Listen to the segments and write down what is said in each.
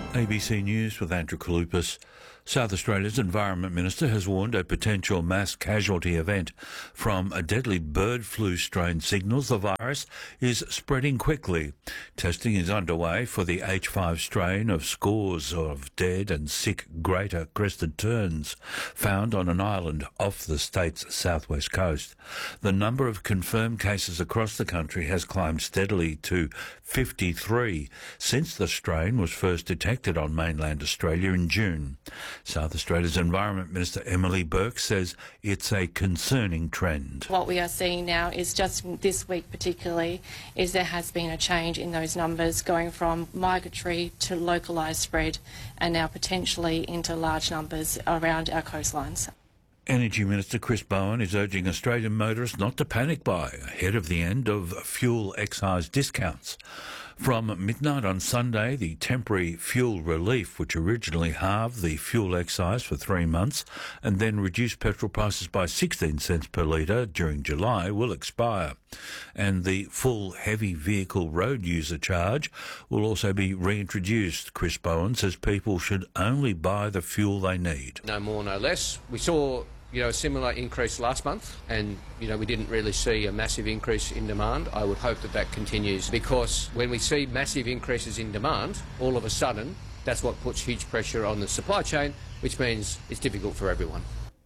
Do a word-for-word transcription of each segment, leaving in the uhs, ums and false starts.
A B C News with Andrew Kalupas. South Australia's Environment Minister has warned a potential mass casualty event from a deadly bird flu strain signals the virus is spreading quickly. Testing is underway for the H five strain of scores of dead and sick greater crested terns found on an island off the state's southwest coast. The number of confirmed cases across the country has climbed steadily to fifty-three since the strain was first detected on mainland Australia in June. South Australia's Environment Minister Emily Burke says it's a concerning trend. What we are seeing now is just this week particularly is there has been a change in those numbers going from migratory to localised spread and now potentially into large numbers around our coastlines. Energy Minister Chris Bowen is urging Australian motorists not to panic buy ahead of the end of fuel excise discounts. From midnight on Sunday, the temporary fuel relief, which originally halved the fuel excise for three months and then reduced petrol prices by sixteen cents per litre during July, will expire. And the full heavy vehicle road user charge will also be reintroduced. Chris Bowen says people should only buy the fuel they need. No more, no less. We saw you know, a similar increase last month and, you know, we didn't really see a massive increase in demand. I would hope that that continues because when we see massive increases in demand, all of a sudden, that's what puts huge pressure on the supply chain, which means it's difficult for everyone.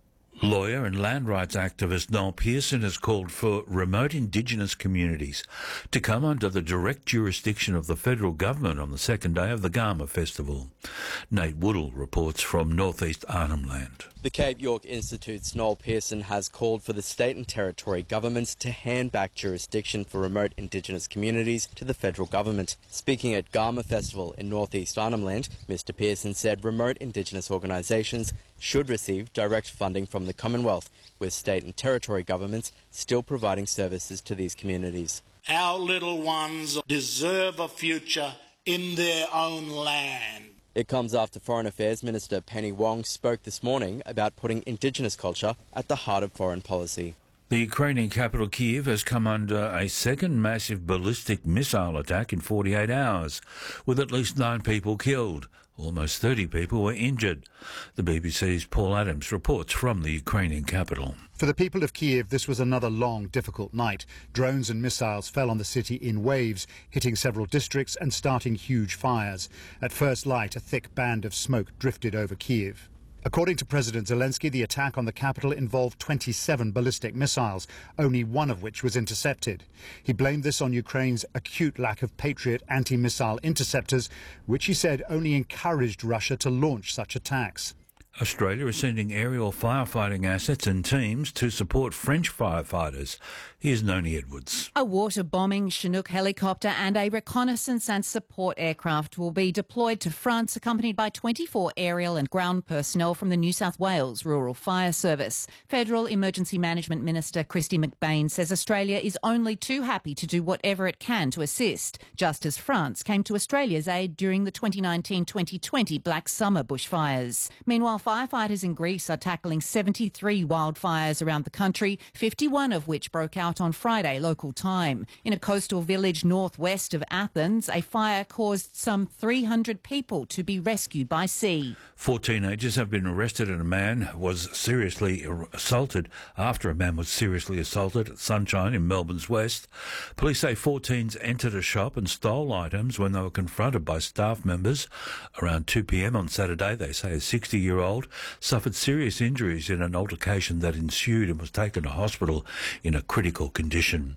Lawyer and land rights activist Noel Pearson has called for remote Indigenous communities to come under the direct jurisdiction of the federal government on the second day of the Garma Festival. Nate Woodall reports from northeast Arnhem Land. The Cape York Institute's Noel Pearson has called for the state and territory governments to hand back jurisdiction for remote Indigenous communities to the federal government. Speaking at Garma Festival in northeast Arnhem Land, Mister Pearson said remote Indigenous organisations should receive direct funding from the Commonwealth, with state and territory governments still providing services to these communities. Our little ones deserve a future in their own land. It comes after Foreign Affairs Minister Penny Wong spoke this morning about putting Indigenous culture at the heart of foreign policy. The Ukrainian capital Kyiv has come under a second massive ballistic missile attack in forty-eight hours, with at least nine people killed. Almost thirty people were injured. The B B C's Paul Adams reports from the Ukrainian capital. For the people of Kyiv, this was another long, difficult night. Drones and missiles fell on the city in waves, hitting several districts and starting huge fires. At first light, a thick band of smoke drifted over Kyiv. According to President Zelensky, the attack on the capital involved twenty-seven ballistic missiles, only one of which was intercepted. He blamed this on Ukraine's acute lack of Patriot anti-missile interceptors, which he said only encouraged Russia to launch such attacks. Australia is sending aerial firefighting assets and teams to support French firefighters. Here's Noni Edwards. A water-bombing Chinook helicopter and a reconnaissance and support aircraft will be deployed to France, accompanied by twenty-four aerial and ground personnel from the New South Wales Rural Fire Service. Federal Emergency Management Minister Kristy McBain says Australia is only too happy to do whatever it can to assist, just as France came to Australia's aid during the twenty nineteen twenty twenty Black Summer bushfires. Meanwhile, firefighters in Greece are tackling seventy-three wildfires around the country, fifty-one of which broke out on Friday local time. In a coastal village northwest of Athens, a fire caused some three hundred people to be rescued by sea. Four teenagers have been arrested and a man was seriously assaulted after a man was seriously assaulted at Sunshine in Melbourne's west. Police say four teens entered a shop and stole items when they were confronted by staff members. Around two p m on Saturday, they say a sixty-year-old suffered serious injuries in an altercation that ensued and was taken to hospital in a critical condition.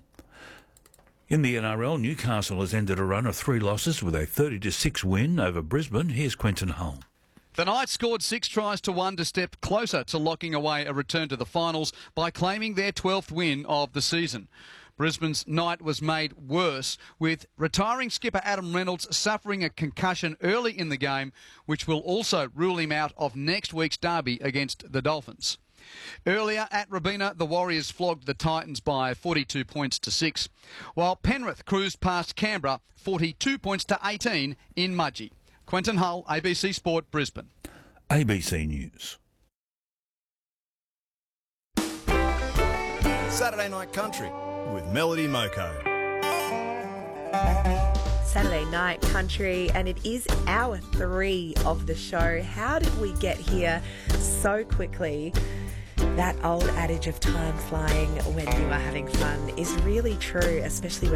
In the N R L, Newcastle has ended a run of three losses with a thirty to six win over Brisbane. Here's Quentin Hull. The Knights scored six tries to one to step closer to locking away a return to the finals by claiming their twelfth win of the season. Brisbane's night was made worse with retiring skipper Adam Reynolds suffering a concussion early in the game, which will also rule him out of next week's derby against the Dolphins. Earlier at Robina, the Warriors flogged the Titans by forty-two points to six, while Penrith cruised past Canberra forty-two points to eighteen in Mudgee. Quentin Hull, A B C Sport, Brisbane. A B C News. Saturday Night Country with Melody Moko. Saturday Night Country, and it is hour three of the show. How did we get here so quickly? That old adage of time flying when you are having fun is really true, especially when